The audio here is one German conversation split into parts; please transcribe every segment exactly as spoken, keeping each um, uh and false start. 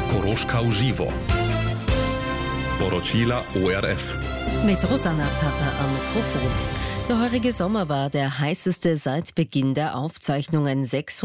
Koroška v živo. Poročila O R F. Mit Rosanna Zacher am Mikrofon. Der heurige Sommer war der heißeste seit Beginn der Aufzeichnungen.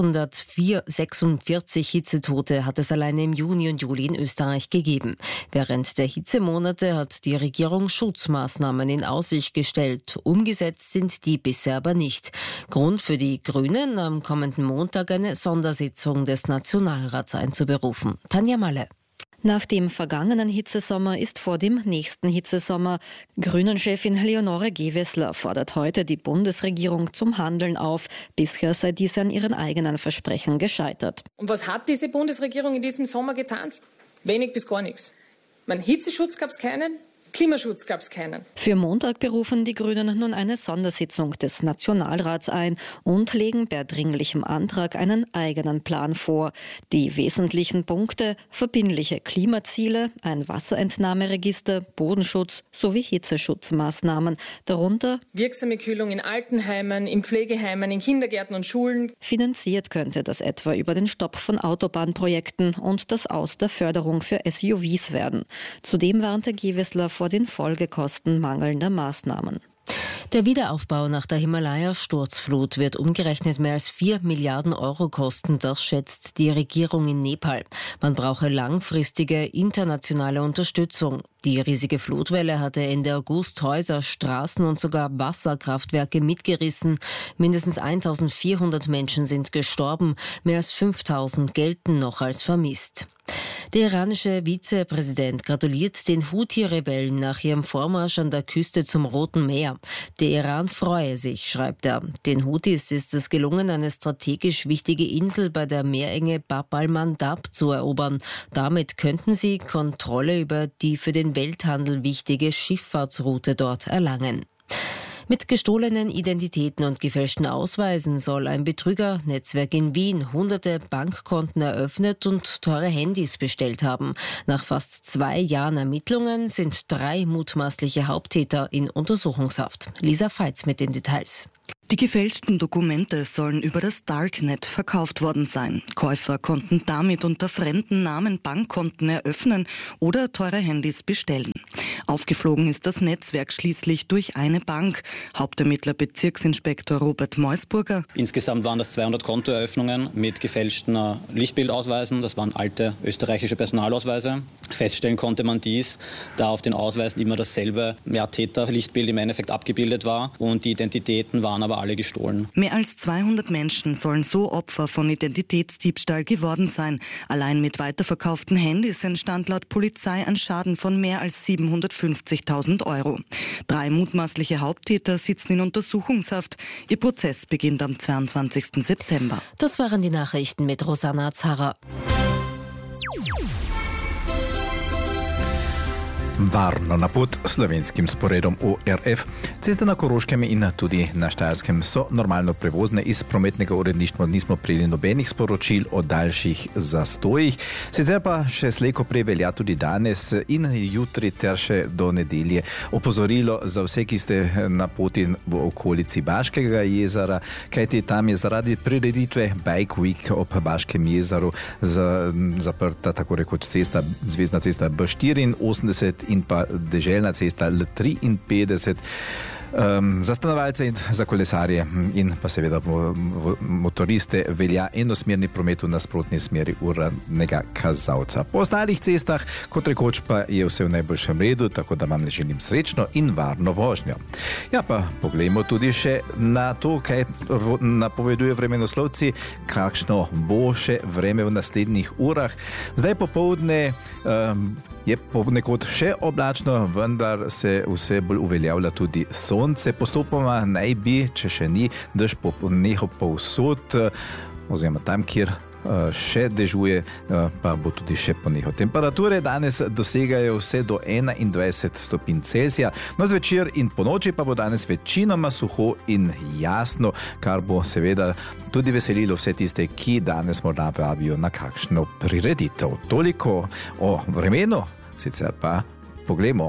sechshundertsechsundvierzig Hitzetote hat es allein im Juni und Juli in Österreich gegeben. Während der Hitzemonate hat die Regierung Schutzmaßnahmen in Aussicht gestellt. Umgesetzt sind die bisher aber nicht. Grund für die Grünen, am kommenden Montag eine Sondersitzung des Nationalrats einzuberufen. Tanja Malle. Nach dem vergangenen Hitzesommer ist vor dem nächsten Hitzesommer. Grünen-Chefin Leonore Gewessler fordert heute die Bundesregierung zum Handeln auf. Bisher sei dies an ihren eigenen Versprechen gescheitert. Und was hat diese Bundesregierung in diesem Sommer getan? Wenig bis gar nichts. Man, Hitzeschutz gab es keinen. Klimaschutz gab es keinen. Für Montag berufen die Grünen nun eine Sondersitzung des Nationalrats ein und legen per dringlichem Antrag einen eigenen Plan vor. Die wesentlichen Punkte: verbindliche Klimaziele, ein Wasserentnahmeregister, Bodenschutz sowie Hitzeschutzmaßnahmen. Darunter wirksame Kühlung in Altenheimen, in Pflegeheimen, in Kindergärten und Schulen. Finanziert könnte das etwa über den Stopp von Autobahnprojekten und das Aus der Förderung für S U Vs werden. Zudem warnte Gewessler vor den Folgekosten mangelnder Maßnahmen. Der Wiederaufbau nach der Himalaya-Sturzflut wird umgerechnet mehr als vier Milliarden Euro kosten, das schätzt die Regierung in Nepal. Man brauche langfristige internationale Unterstützung. Die riesige Flutwelle hatte Ende August Häuser, Straßen und sogar Wasserkraftwerke mitgerissen. Mindestens eintausendvierhundert Menschen sind gestorben, mehr als fünftausend gelten noch als vermisst. Der iranische Vizepräsident gratuliert den Houthi-Rebellen nach ihrem Vormarsch an der Küste zum Roten Meer. Der Iran freue sich, schreibt er. Den Houthis ist es gelungen, eine strategisch wichtige Insel bei der Meerenge Bab al-Mandab zu erobern. Damit könnten sie Kontrolle über die für den Welthandel wichtige Schifffahrtsroute dort erlangen. Mit gestohlenen Identitäten und gefälschten Ausweisen soll ein Betrügernetzwerk in Wien hunderte Bankkonten eröffnet und teure Handys bestellt haben. Nach fast zwei Jahren Ermittlungen sind drei mutmaßliche Haupttäter in Untersuchungshaft. Lisa Feitz mit den Details. Die gefälschten Dokumente sollen über das Darknet verkauft worden sein. Käufer konnten damit unter fremden Namen Bankkonten eröffnen oder teure Handys bestellen. Aufgeflogen ist das Netzwerk schließlich durch eine Bank. Hauptermittler Bezirksinspektor Robert Meusburger. Insgesamt waren das zweihundert Kontoeröffnungen mit gefälschten Lichtbildausweisen. Das waren alte österreichische Personalausweise. Feststellen konnte man dies, da auf den Ausweisen immer dasselbe ja, Täter-Lichtbild im Endeffekt abgebildet war und die Identitäten waren aber alle gestohlen. Mehr als zweihundert Menschen sollen so Opfer von Identitätsdiebstahl geworden sein. Allein mit weiterverkauften Handys entstand laut Polizei ein Schaden von mehr als siebenhundertfünfzigtausend Euro. Drei mutmaßliche Haupttäter sitzen in Untersuchungshaft. Ihr Prozess beginnt am zweiundzwanzigsten September. Das waren die Nachrichten mit Rosanna Zacher. Varno na pot slovenskim sporedom O R F. Ceste na Koroškem in tudi na Štajerskem so normalno prevozne. Iz prometnega uredništva nismo prejeli nobenih sporočil o daljših zastojih. Sicer pa še slejko prej velja tudi danes in jutri ter še do nedelje opozorilo za vse, ki ste na poti v okolici Baškega jezera, kajti tam je zaradi prireditve Bike Week ob Baškem jezeru zaprta tako rekoč cesta, zvezdna cesta B štiriinosemdeset in pa deželna cesta L triinpetdeset. Um, za stanovalce in za kolesarje in pa seveda v, v motoriste velja enosmerni promet v nasprotni smeri uradnega kazalca. Po ostalih cestah, kot rekoč, pa je vse v najboljšem redu, tako da vam želim srečno in varno vožnjo. Ja, pa poglejmo tudi še na to, kaj napoveduje vremenoslovci, kakšno bo še vreme v naslednjih urah. Zdaj popoldne um, je ponekod še oblačno, vendar se vse bolj uveljavlja tudi sonce. Postopoma naj bi, če še ni, dež ponehal povsod, oziroma tam, kjer še dežuje, pa bo tudi še ponehal. Temperature danes dosegajo vse do enaindvajset stopinj Celzija, no zvečer in ponoči pa bo danes večinoma suho in jasno, kar bo seveda tudi veselilo vse tiste, ki danes morda vabijo na kakšno prireditev. Toliko o vremenu, sicer pa poglejmo.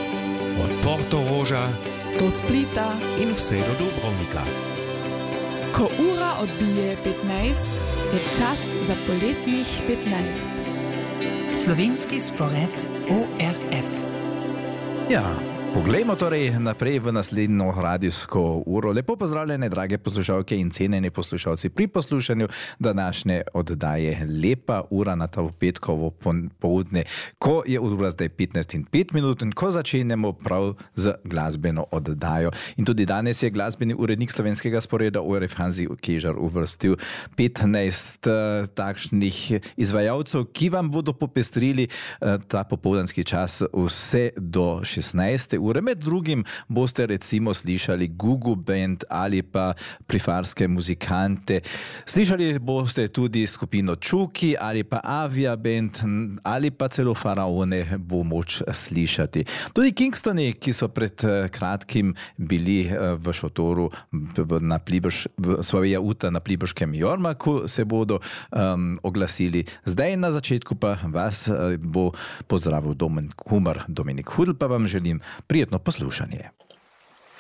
Od Portoroža do Splita in vse do Dubrovnika. Ko ura odbije petnajst, je čas za poletnih petnajst. Slovenski spored O R F. Ja, poglejmo torej naprej v naslednjo radijsko uro. Lepo pozdravljene, drage poslušalke in cenjeni poslušalci pri poslušanju današnje oddaje Lepa ura na to petkovo popoldne, ko je ura zdaj petnajst in pet minut in ko začenjamo prav z glasbeno oddajo. In tudi danes je glasbeni urednik slovenskega sporeda O R F Hanzi Kežar uvrstil petnajst uh, takšnih izvajalcev, ki vam bodo popestrili uh, ta popoldanski čas vse do šestnajste ure. Med drugim boste recimo slišali Gugu Band ali pa Prifarske muzikante. Slišali boste tudi skupino Čuki ali pa Avia Band ali pa celo Faraone bo moč slišati. Tudi Kingstoni, ki so pred kratkim bili v šotoru na Pliberš, v Svavija Uta na Pliberškem Jormaku, se bodo um, oglasili. Zdaj na začetku pa vas bo pozdravil Dominik Humar. Dominik Hudl pa vam želim prijetno poslušanje.